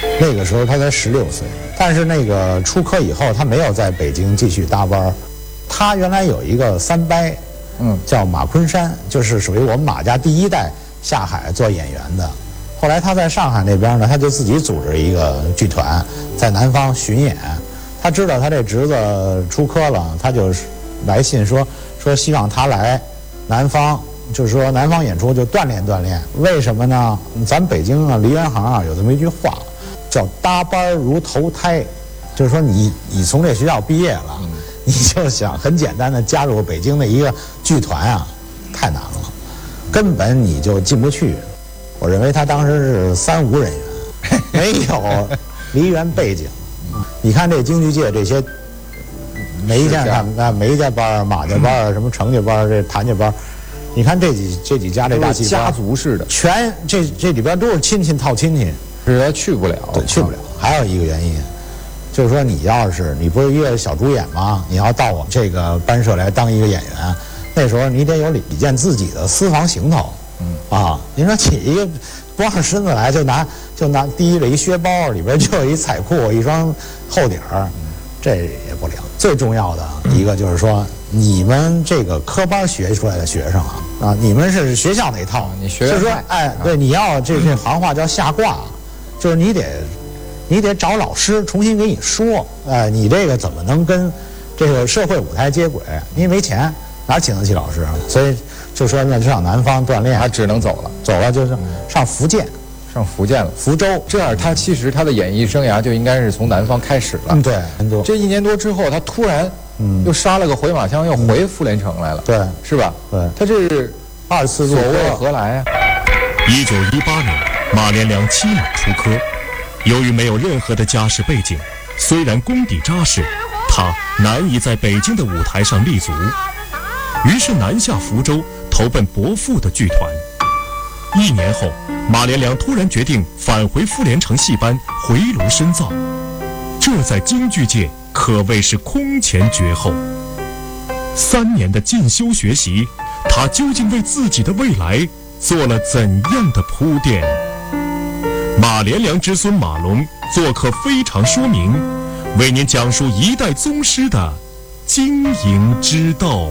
那个时候他才16岁。但是那个出科以后，他没有在北京继续搭班。他原来有一个三伯，叫马昆山，就是属于我们马家第一代下海做演员的。后来他在上海那边呢，他就自己组织一个剧团，在南方巡演。他知道他这侄子出科了，他就来信说希望他来南方，就是说南方演出就锻炼锻炼。为什么呢？咱北京啊，梨园行啊有这么一句话，叫搭班如投胎，就是说你从这学校毕业了，你就想很简单的加入北京的一个剧团啊，太难了，根本你就进不去。我认为他当时是3无人员，没有梨园背景。你看这京剧界这些梅家他们啊，梅家班、马家班、什么程家班、这谭家班，你看这几家这大戏家族式的， 全这里边都是亲戚套亲戚， 是他去不了， 对，去不了。还有一个原因，就是说你不是约小主演吗？你要到我这个班社来当一个演员，那时候你得有一件自己的私房行头。你说起一个光着身子来，就拿提着一靴包，里边就有一彩裤，一双厚底儿，这也不灵。最重要的一个就是说，你们这个科班学出来的学生啊，你们是学校那套， 你学就是说，对，你要这行话叫下挂，就是你得找老师重新给你说，你这个怎么能跟这个社会舞台接轨？你没钱，哪请得起老师？所以就说那就上南方锻炼， 他只能走了， 就是上福建。 上福建了， 福州， 这样他其实他的演艺生涯就应该是从南方开始了。 对， 这1年多之后，他突然又杀了个回马枪，又回傅连城来了， 对， 是吧？ 对， 他这是 2次入所谓何来啊 ？1918年，马连良期满出科，由于没有任何的家世背景，虽然功底扎实，他难以在北京的舞台上立足，于是南下福州，投奔伯父的剧团。1年后，马连良突然决定返回傅连城戏班回炉深造，这在京剧界可谓是空前绝后。3年的进修学习，他究竟为自己的未来做了怎样的铺垫？马连良之孙马龙做客非常说明，为您讲述一代宗师的经营之道。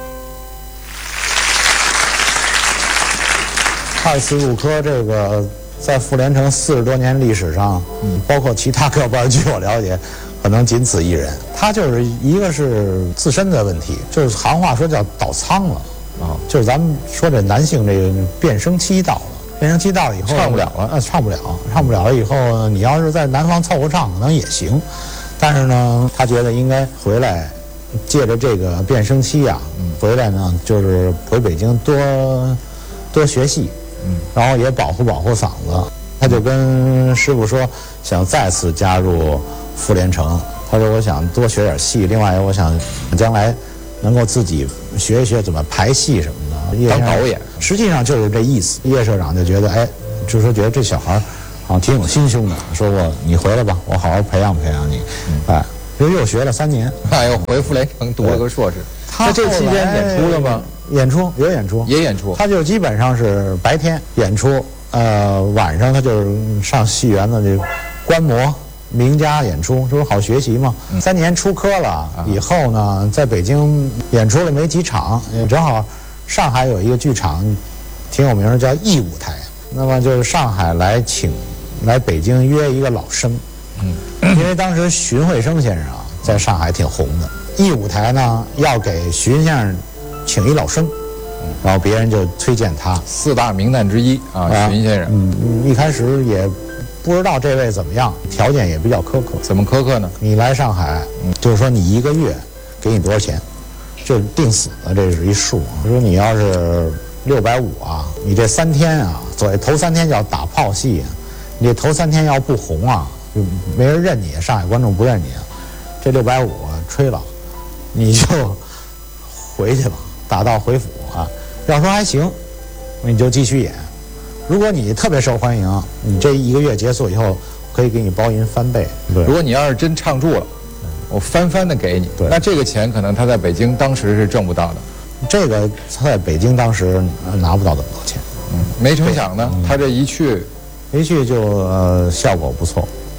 2次入科，这个在傅连城40多年历史上，包括其他科班，据我了解，可能仅此一人。他就是一个是自身的问题，就是行话说叫倒仓了就是咱们说这男性这个变声期到了，变声期到了以后唱不了了， 唱不了了以后，你要是在南方凑合唱可能也行，但是呢，他觉得应该回来，借着这个变声期回来呢，就是回北京多学戏。然后也保护嗓子，他就跟师傅说想再次加入傅连城。他说我想多学点戏，另外我想将来能够自己学一学怎么排戏什么的。 当导演， 实际上就是这意思。叶社长就觉得，就是说觉得这小孩挺有心胸的，说你回来吧，我好好培养培养你。又学了3年， 又回傅连城读了个硕士。他这期间演出了吗？ 也演出，他就基本上是白天演出，晚上他就是上戏园子这观摩名家演出，这不好学习吗？3年出科了以后呢，在北京演出了没几场，正好上海有一个剧场挺有名的，叫艺舞台。那么就是上海来北京约一个老生，因为当时荀慧生先生在上海挺红的，艺舞台呢要给荀先生请一老生，然后别人就推荐他 4大名旦之一荀先生。 一开始也不知道这位怎么样，条件也比较苛刻。 怎么苛刻呢？ 你来上海，就是说你1个月给你多少钱，就定死了，这是一数。说你要是650你这3天所谓头3天叫打炮戏你这头3天要不红就没人认你，上海观众不认你这650吹了，你就回去吧。打道回府要说还行，你就继续演。如果你特别受欢迎，你这1个月结束以后，可以给你包银翻倍。 如果你要是真唱住了，我翻的给你。那这个钱可能他在北京当时是挣不到的。 这个他在北京当时拿不到这么多钱。 没成想呢，他这一去就效果不错。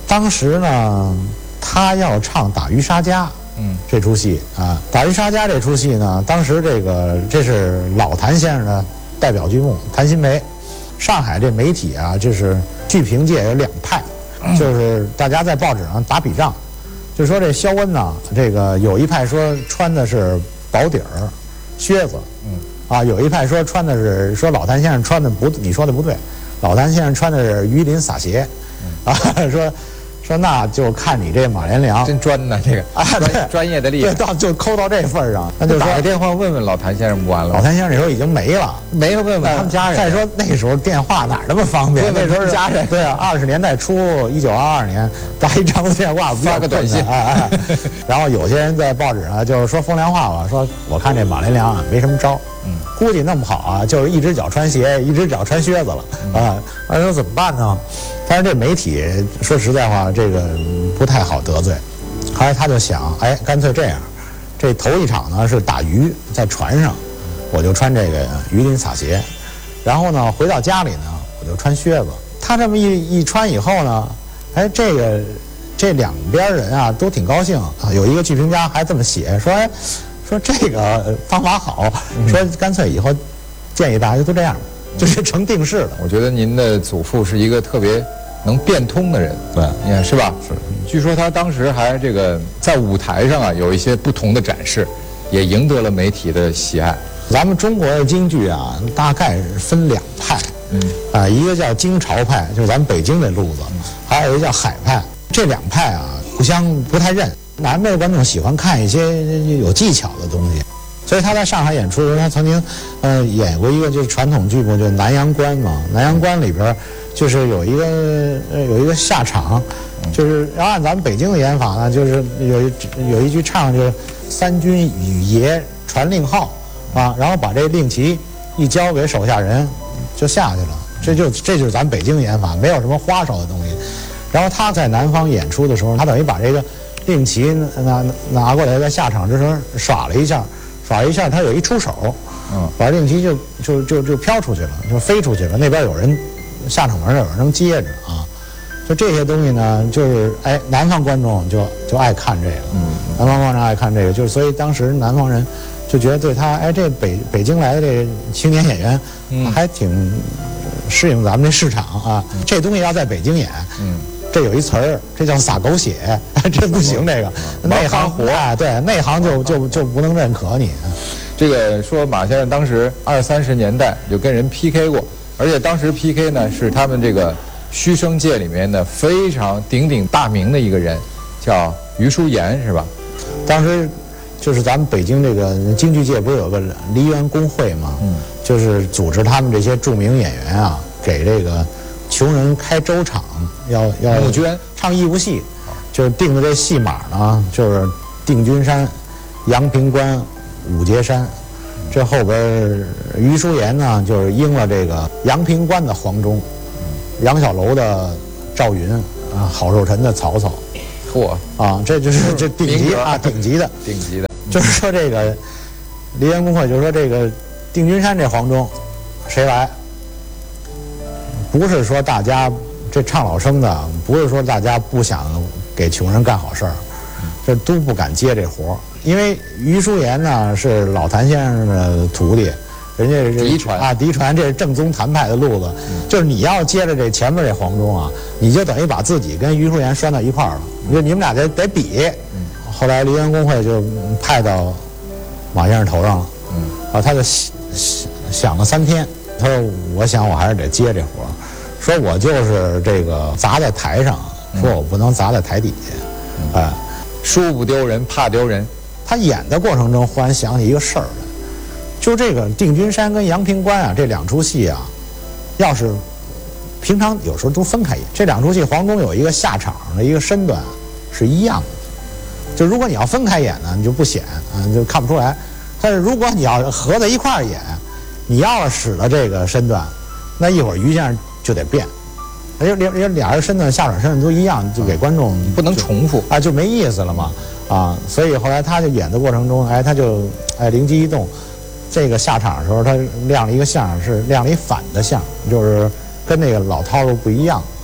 当时呢，他要唱《打渔杀家》。这出戏啊，《打渔杀家》这出戏呢，当时这是老谭先生的代表剧目，谭鑫培。上海这媒体啊，就是剧评界有两派，就是大家在报纸上打笔仗，就说这肖恩呢，这个有一派说穿的是薄底儿靴子，有一派说穿的是说老谭先生穿的不，你说的不对，老谭先生穿的是鱼鳞洒鞋，说那就看你这马连良真专呢，这个专业的厉害， 对，就抠到这份上，那就打个电话问问老谭先生不完了。 老谭先生那时候已经没了问问他们家人。 再说那时候电话哪那么方便？ 那时候家人。 对啊，20年代初，1922年打一长途电话， 发个短信。 然后有些人在报纸上就是说风凉话吧，说我看这马连良啊没什么招，估计弄不好啊就是一只脚穿鞋，一只脚穿靴子了啊。那说怎么办呢？但是这媒体说实在话，这个不太好得罪。后来他就想，干脆这样，这头一场呢是打鱼，在船上，我就穿这个鱼鳞洒鞋，然后呢回到家里呢，我就穿靴子。他这么一穿以后呢，这两边人啊都挺高兴啊。有一个剧评家还这么写说这个方法好，说干脆以后建议大家都这样，就是成定式的。 我觉得您的祖父是一个特别能变通的人， 对， 你看是吧？ 是。 据说他当时还这个在舞台上啊有一些不同的展示，也赢得了媒体的喜爱。 咱们中国的京剧啊，大概分两派，一个叫京潮派，就是咱们北京这路子，还有一个叫海派。这两派啊，互相不太认。南边的观众喜欢看一些有技巧的东西，所以他在上海演出的时候，他曾经演过一个就是传统剧目，就是《南阳关》嘛。《南阳关》里边就是有一个下场，就是要按咱们北京的演法呢，就是有一句唱就是“三军与爷传令号”啊，然后把这令旗一交给手下人，就下去了。这就是咱北京演法，没有什么花哨的东西。然后他在南方演出的时候，他等于把这个令旗拿过来，在下场之时耍了一下，他有一出手，把令旗就飘出去了，就飞出去了。那边有人下场门有人能接着啊，就这些东西呢，就是南方观众就爱看这个，南方观众爱看这个，就是所以当时南方人就觉得对他这北京来的这个青年演员，还挺适应咱们这市场啊。这东西要在北京演，这有一词儿，这叫撒狗血，这不行。这个内行活啊，对，内行就不能认可你。 这个说马先生当时20、30年代就跟人 PK 过，而且当时 PK 呢是他们这个虚声界里面的非常鼎鼎大名的一个人，叫余叔岩，是吧？ 当时就是咱们北京这个京剧界不是有个梨园工会吗？就是组织他们这些著名演员啊，给这个穷人开粥厂，要募捐唱义务戏，就是定的这戏码呢，就是定军山、阳平关、五节山。这后边余叔岩呢，就是应了这个阳平关的黄忠，杨小楼的赵云啊，郝寿臣的曹操。这就是这顶级啊，顶级的。就是说这个梨园工会就是说这个定军山这黄忠谁来？不是说大家这唱老生的，不是说大家不想给穷人干好事儿，这都不敢接这活儿。因为余叔岩呢是老谭先生的徒弟，人家是嫡传，这是正宗谭派的路子。就是你要接着这前面这黄忠啊，你就等于把自己跟余叔岩拴到一块儿了，你们俩得比。后来梨园工会就派到马先生头上了，他就想了3天，他说我想我还是得接这活儿，说我就是这个砸在台上，说我不能砸在台底下， 书不丢人怕丢人。 他演的过程中忽然想起一个事儿来，就这个定军山跟阳平关啊这2出戏啊，要是平常有时候都分开演，这2出戏黄忠有一个下场的一个身段是一样的，就如果你要分开演呢，你就不显就看不出来。但是如果你要合在一块儿演，你要是使了这个身段，那一会儿于先生就得变，俩人身段下场身段都一样，就给观众不能重复就没意思了嘛所以后来他就演的过程中他就灵机一动，这个下场的时候他亮了一个相，是亮了一反的相，就是跟那个老套路不一样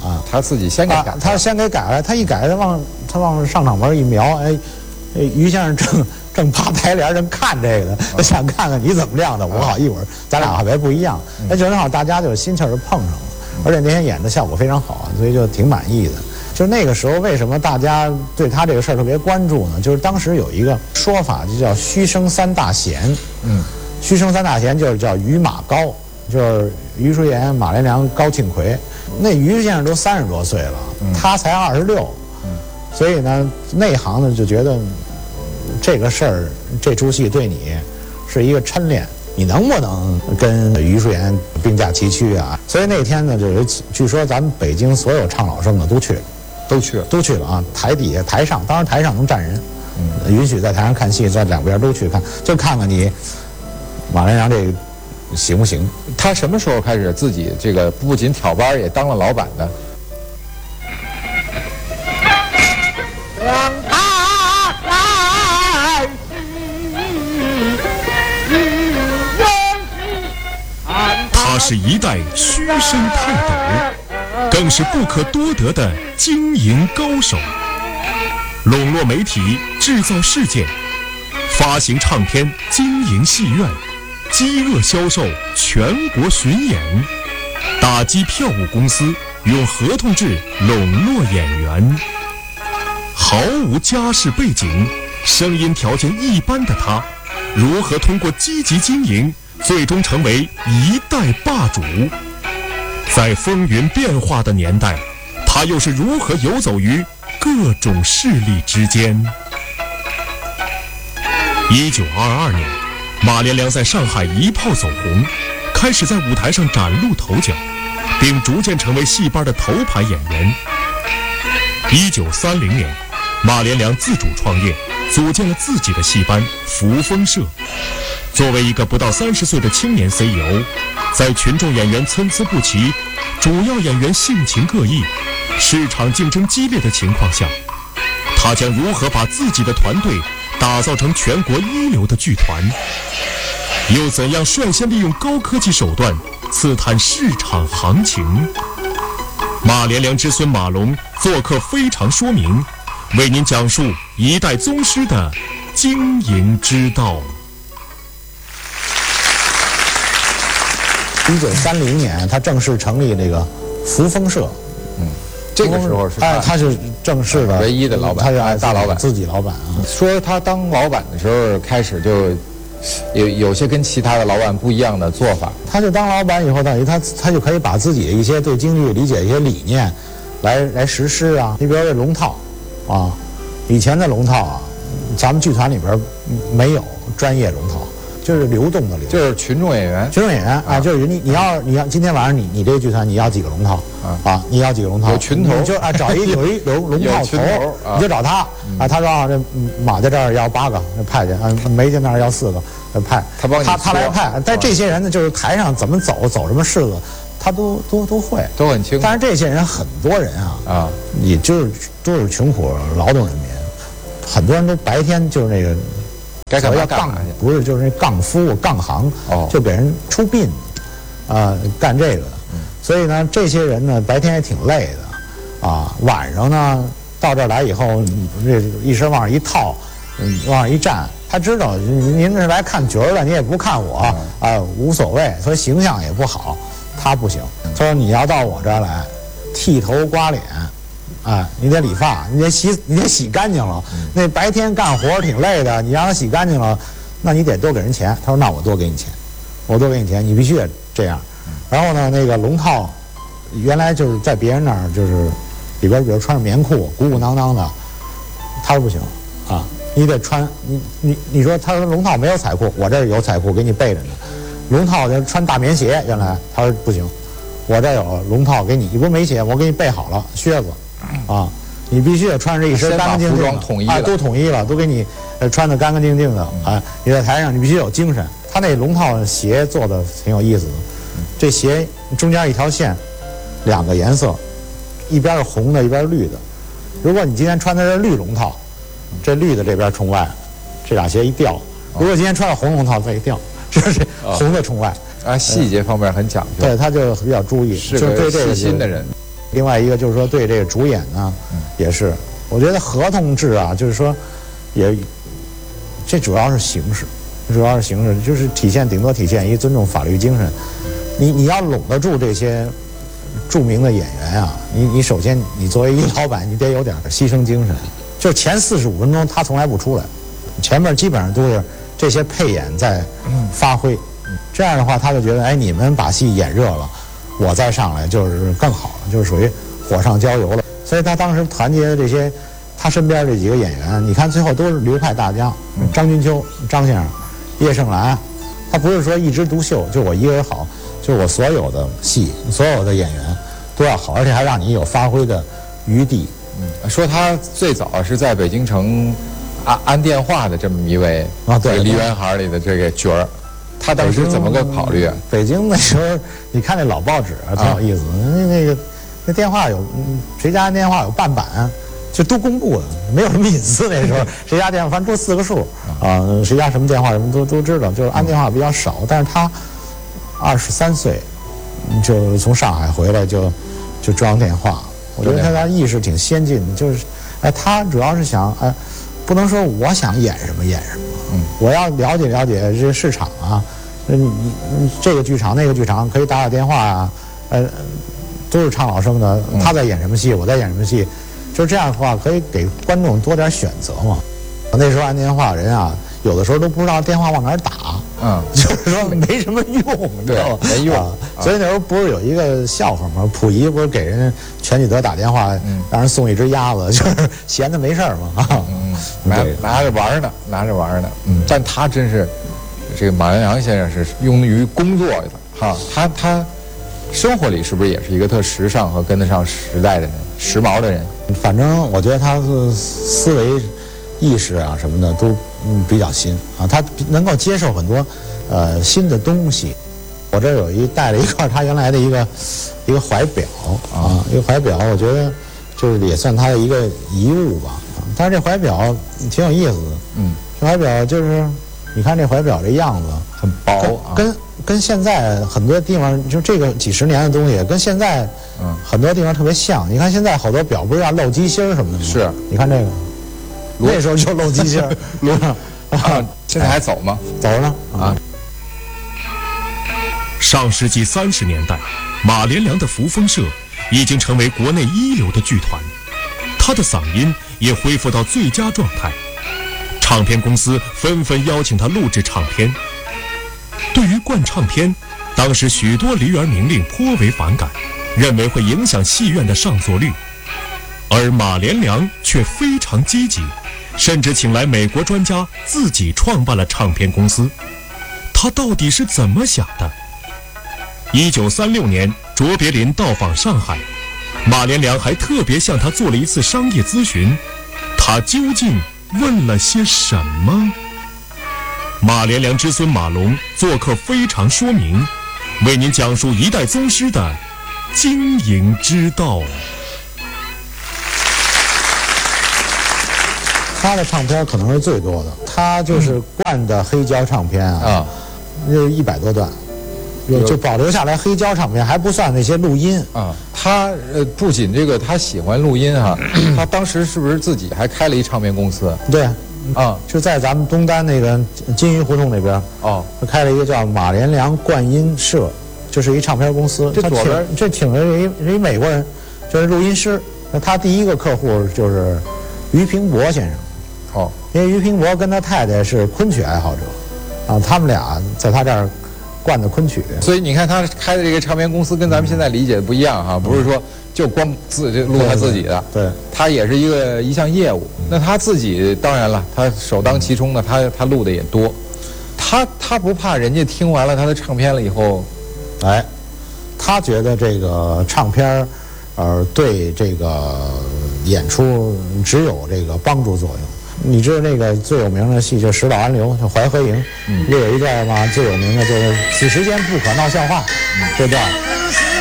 啊。 他自己先给改了， 他先给改了，他一改，他往上场门一瞄，哎，于先生正趴台帘正看这个呢，他想看看你怎么亮的，我好一会儿咱俩还不一样，那正好大家就是心气儿就碰上了，而且那天演的效果非常好，所以就挺满意的。就那个时候，为什么大家对他这个事儿特别关注呢？就是当时有一个说法，就叫虚声三大贤。虚声三大贤就是叫于马高，就是于淑妍、马连良、高庆奎。那于先生都30多岁了，他才26，所以呢，内行呢就觉得这个事儿，这出戏对你是一个抻练。你能不能跟于淑妍并驾齐驱啊？所以那天呢，就是据说咱们北京所有唱老生的都去了啊！台底下、台上，当然台上能站人，允许在台上看戏，在两边都去看，就看看你马连良这个行不行？ 他什么时候开始自己这个不仅挑班也当了老板呢？ 他是一代虚声泰斗，更是不可多得的经营高手。笼络媒体，制造事件，发行唱片，经营戏院，饥饿销售，全国巡演，打击票务公司，用合同制笼络演员。毫无家世背景，声音条件一般的他，如何通过积极经营最终成为一代霸主？在风云变化的年代，他又是如何游走于各种势力之间？1922年，马连良在上海一炮走红，开始在舞台上崭露头角，并逐渐成为戏班的头牌演员。1930年，马连良自主创业，组建了自己的戏班扶风社。作为一个不到30岁的青年 CEO， 在群众演员参差不齐，主要演员性情各异，市场竞争激烈的情况下，他将如何把自己的团队打造成全国一流的剧团？又怎样率先利用高科技手段刺探市场行情？马连良之孙马龙做客非常说明，为您讲述一代宗师的经营之道。 1930年，他正式成立这个扶风社。 这个时候是他是正式的唯一的老板， 他是大老板， 自己老板啊。 说他当老板的时候，开始就有些跟其他的老板不一样的做法。 他就当老板以后，等于他就可以把自己的一些对京剧理解的一些理念，来实施啊。你比如这龙套，啊，以前的龙套啊，咱们剧团里边没有专业龙套。就是流动的流， 就是群众演员， 啊，就是你要今天晚上你这个剧团你要几个龙套啊？你要几个龙套？ 有群头， 你就找有一龙套头，你就找他啊。他说啊，这马在这儿要8个，派去啊；梅在那儿要4个，派。他来派。但这些人呢，就是台上怎么走什么式子，他都会， 都很清楚。 但是这些人很多人啊，也就是都是穷苦劳动人民，很多人都白天就是那个。 该干嘛干嘛去， 不是就是那杠夫杠行，就给人出殡，干这个的。所以呢，这些人呢白天也挺累的，晚上呢到这儿来以后，这一身往上一套，往上一站，他知道您是来看角儿的，你也不看我无所谓，所以形象也不好。他不行，他说你要到我这儿来，剃头刮脸。你得理发，你得洗干净了。那白天干活挺累的，你让他洗干净了，那你得多给人钱。他说：“那我多给你钱，你必须得这样。”然后呢，那个龙套，原来就是在别人那儿就是里边，比如穿着棉裤，鼓鼓囊囊的，他说不行啊，你得穿你说他说龙套没有彩裤，我这儿有彩裤给你备着呢。龙套就穿大棉鞋，原来他说不行，我这儿有龙套给你，你不是没鞋，我给你备好了靴子。你必须得穿着一身干干净净的，都统一了，都给你穿得干干净净的你在台上你必须有精神。他那龙套鞋做的挺有意思的，这鞋中间一条线，2个颜色，一边是红的，一边是绿的。如果你今天穿的是绿龙套，这绿的这边冲外，这俩鞋一掉；如果今天穿的红龙套，它一掉，这是红的冲外。 细节方面很讲究。 对，他就比较注意， 是个细心的人。 另外一个就是说对这个主演呢，也是，我觉得合同制啊，就是说，这主要是形式，就是顶多体现一尊重法律精神。你要拢得住这些著名的演员啊，你首先你作为一老板，你得有点牺牲精神。就是前45分钟他从来不出来，前面基本上都是这些配演在发挥。这样的话，他就觉得，哎，你们把戏演热了，我再上来就是更好了，就是属于火上浇油了。所以他当时团结的这些他身边这几个演员，你看最后都是流派大将，张君秋、张先生、叶盛兰，他不是说一枝独秀，就我一个人好，就是我所有的戏、所有的演员都要好，而且还让你有发挥的余地。 说他最早是在北京城安电话的这么一位对， 梨园行里的这个角儿，他当时怎么个考虑啊？ 北京那时候，你看那老报纸啊，挺有意思的。那电话有谁家电话有半版，就都公布的，没有什么隐私。那时候谁家电话反正都4个数啊，谁家什么电话什么都知道，就是安电话比较少。但是他23岁就从上海回来就中央电话。我觉得他的意识挺先进的，就是他主要是想不能说我想演什么演什么，我要了解了解这个市场啊，你这个剧场那个剧场可以打电话啊，都是唱老生的，他在演什么戏，我在演什么戏，就这样的话可以给观众多点选择嘛。那时候按电话人啊，有的时候都不知道电话往哪儿打，就是说没什么用，你知道吗？ 没用。 所以那时候不是有一个笑话吗？溥仪不是给人全聚德打电话，让人送一只鸭子，就是闲的没事儿嘛， 拿着玩呢。但他真是，这个马连良先生是用于工作的哈，他生活里是不是也是一个特时尚和跟得上时代的人，时髦的人？ 反正我觉得他是思维意识啊什么的都比较新啊，他能够接受很多新的东西。我这有带了一块他原来的一个怀表啊，一个怀表，我觉得就是也算他的一个遗物吧。但是这怀表挺有意思的，这怀表就是你看这怀表这样子很薄啊， 跟现在很多地方就这个几十年的东西跟现在很多地方特别像。你看现在好多表不是要露机芯什么的吗？ 是， 你看这个。那时候就露机芯路上现在还走吗？ 走呢啊！ 上世纪30年代，马连良的扶风社已经成为国内一流的剧团，他的嗓音也恢复到最佳状态，唱片公司纷纷邀请他录制唱片。对于灌唱片，当时许多梨园名伶颇为反感，认为会影响戏院的上座率，而马连良却非常积极，甚至请来美国专家自己创办了唱片公司。他到底是怎么想的？1936年，卓别林到访上海，马连良还特别向他做了一次商业咨询，他究竟问了些什么？马连良之孙马龙做客非常说明，为您讲述一代宗师的经营之道。 他的唱片可能是最多的，他就是灌的黑胶唱片啊，有100多段。就保留下来黑胶唱片，还不算那些录音啊。他不仅这个他喜欢录音哈，他当时是不是自己还开了一唱片公司？ 对，就在咱们东单那个金鱼胡同那边他开了一个叫马连良灌音社，就是一唱片公司。这请了一美国人，就是录音师。那他第一个客户就是俞平伯先生。因为俞平伯跟他太太是昆曲爱好者，他们俩在他这儿灌的昆曲。 所以你看他开的这个唱片公司跟咱们现在理解的不一样哈，不是说就光录他自己的， 对， 他也是一项业务。那他自己当然了，他首当其冲的，他录的也多。他不怕人家听完了他的唱片了以后， 他觉得这个唱片对这个演出只有这个帮助作用。你知道那个最有名的戏就《石岛安流》，就《淮河营》，里有一段嘛最有名的就是“此时间不可闹笑话”这段。